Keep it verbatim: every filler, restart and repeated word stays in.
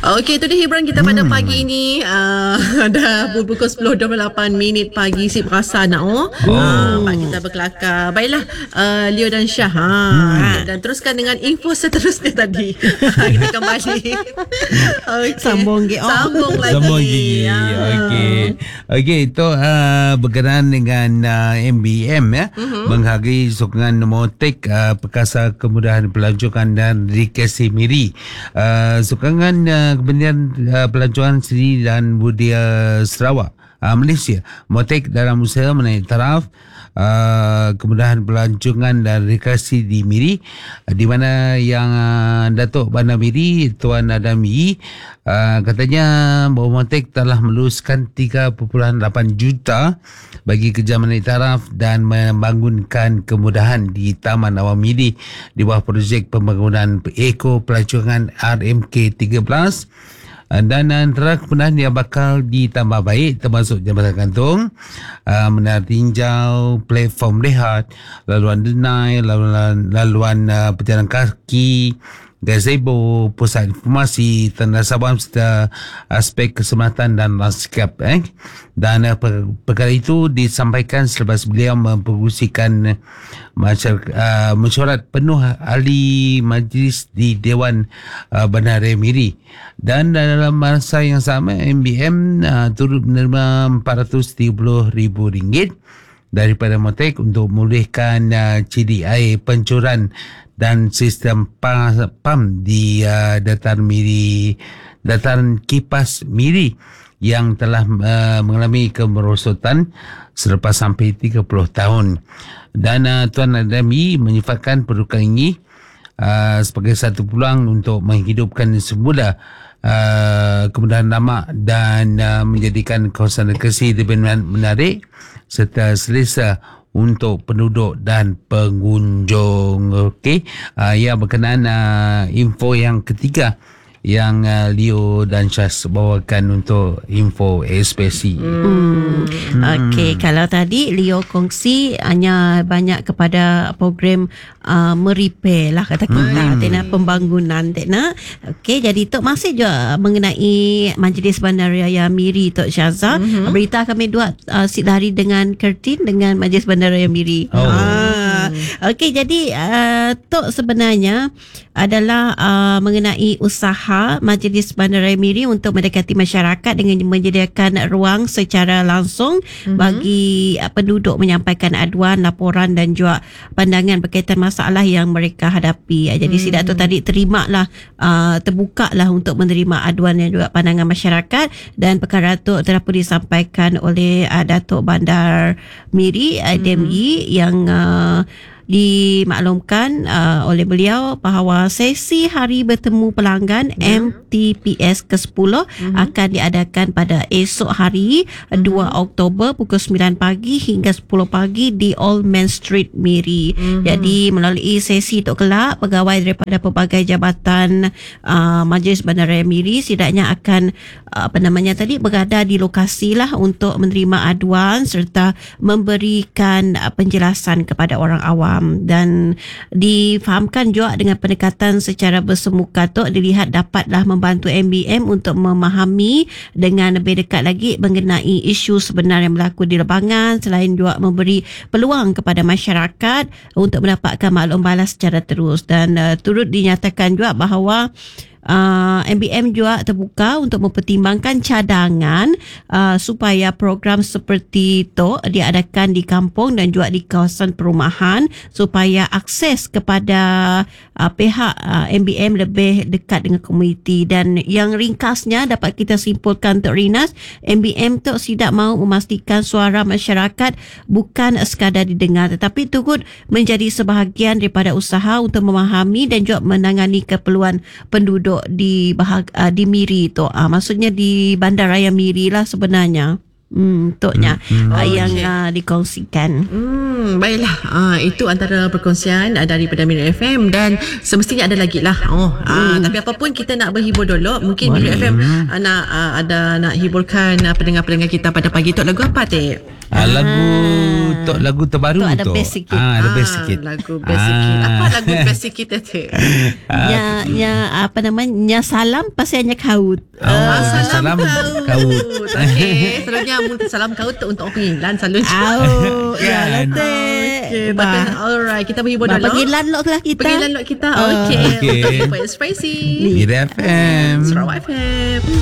Okey, itu dia hiburan kita pada pagi ini. Uh, dah pukul sepuluh dua puluh lapan minit pagi. Si perasa nak oh. Uh, Pak kita berkelakar. Baiklah, uh, Leo dan Syah. Ha. Hmm. Dan teruskan dengan info seterusnya tadi. Kita kembali. Okay. Sambung ke. Oh. Sambung lagi. Sambung lagi. Ya. Okey. Okey, itu uh, berkenaan dengan uh, M B M ya. Uh-huh. Menghargai sokongan Motek uh, Perkasa Kemudahan Pelancongan dan Rekreasi Miri. Uh, sokongan uh, Kementerian uh, Pelancongan Seni dan Budaya Sarawak, uh, Malaysia, Motek dalam usaha menaik taraf uh, kemudahan pelancongan dan rekreasi di Miri, uh, di mana yang uh, Datuk Bandar Miri Tuan Adam Yi uh, katanya bahawa Motek telah meluluskan tiga perpuluhan lapan juta bagi kerja menaik taraf dan membangunkan kemudahan di Taman Awam Miri di bawah projek pembangunan Eko Pelancongan R M K tiga belas. Dan antara kemudahan yang bakal ditambah baik termasuk jambatan gantung, uh, menara tinjau, platform rehat, laluan denai, laluan, laluan uh, pejalan kaki, gazebo, pusat informasi, tanda sabam serta aspek keselamatan dan lanskap. Eh. Dan uh, per, perkara itu disampaikan selepas beliau memperusikan masyarakat, uh, mesyuarat penuh ahli majlis di Dewan uh, Bandaraya Miri. Dan dalam masa yang sama, M B M uh, turut menerima empat ratus tiga puluh ribu ringgit daripada Motek untuk memulihkan uh, C D I pencuran dan sistem pam di uh, dataran Miri, dataran Kipas Miri yang telah uh, mengalami kemerosotan selepas sampai tiga puluh tahun. Dan uh, Tuan Adami menyifatkan perlukan ini uh, sebagai satu peluang untuk menghidupkan semula uh, kemudahan lama dan uh, menjadikan kawasan rekreasi lebih menarik serta selesa untuk penduduk dan pengunjung. Okey, uh, ya berkenaan uh, info yang ketiga yang uh, Leo dan Syaz bawakan untuk info ekspresi. Hmm. Hmm. Okey, kalau tadi Leo kongsi hanya banyak kepada program uh, merepair lah kata kita, hmm. tena pembangunan tena. Okey, jadi Tok masih juga mengenai Majlis Bandaraya Miri Tok Syaza. Hmm. Berita kami dua uh, sidari dengan Kertin dengan Majlis Bandaraya Miri. Oh. Ah. Okey, jadi uh, Tok sebenarnya adalah uh, mengenai usaha Majlis Bandaraya Miri untuk mendekati masyarakat dengan menyediakan ruang secara langsung mm-hmm. bagi uh, penduduk menyampaikan aduan, laporan dan juga pandangan berkaitan masalah yang mereka hadapi. Jadi mm-hmm. Sidak tu tadi terimalah uh, terbukalah untuk menerima aduan dan juga pandangan masyarakat, dan perkara tu telah pun disampaikan oleh uh, Datuk Bandar Miri uh, D M I mm-hmm. yang uh, dimaklumkan uh, oleh beliau bahawa sesi Hari Bertemu Pelanggan yeah. M T P S ke sepuluh mm-hmm. akan diadakan pada esok hari mm-hmm. dua Oktober pukul sembilan pagi hingga sepuluh pagi di Old Main Street Miri. Mm-hmm. Jadi melalui sesi itu kelak pegawai daripada pelbagai jabatan uh, Majlis Bandaraya Miri setidaknya akan uh, apa namanya tadi berada di lokasi lah untuk menerima aduan serta memberikan uh, penjelasan kepada orang awam. Dan difahamkan juga dengan pendekatan secara bersemuka tu dilihat dapatlah membantu M B M untuk memahami dengan lebih dekat lagi mengenai isu sebenar yang berlaku di lapangan, selain juga memberi peluang kepada masyarakat untuk mendapatkan maklum balas secara terus. Dan uh, turut dinyatakan juga bahawa Uh, M B M juga terbuka untuk mempertimbangkan cadangan uh, supaya program seperti itu diadakan di kampung dan juga di kawasan perumahan supaya akses kepada uh, pihak uh, M B M lebih dekat dengan komuniti. Dan yang ringkasnya dapat kita simpulkan Tok Rinas, M B M tu tidak mahu memastikan suara masyarakat bukan sekadar didengar tetapi turut menjadi sebahagian daripada usaha untuk memahami dan juga menangani keperluan penduduk di bahag, uh, di Miri tu. Uh, maksudnya di Bandaraya Miri lah sebenarnya. Hmm, untuknya Hmm, uh, yang Okey. uh, dikongsikan. Hmm, baiklah. Ah, itu antara perkongsian ah, daripada Miri F M dan semestinya ada lagi lah. Oh, ah, tapi apapun kita nak berhibur dulu. Mungkin Miri F M ah, nak ah, ada nak hiburkan ah, pendengar-pendengar kita pada pagi tu. Lagu apa, Tek? Ah, lagu Tok, lagu terbaru Tok ada Tok. best sikit. Ah, ada best Ah, sikit. Lagu best sikit. Apa lagu best sikit, Tek? Nya, nya apa namanya? Nya salam pasiannya kaut. Oh, Ah, salam kaut. kaut. Okey, selalunya mun salam kaut tu untuk panggilan selalunya. Au, ya Kan. lah teh. Okey, tapi alright, kita berhibur Bah, dulu. pergi landlord lah kita. Pergi landlord kita. Ah. Okey. Okey. Untuk Super Spicy. Mira F M. Sarawak F M.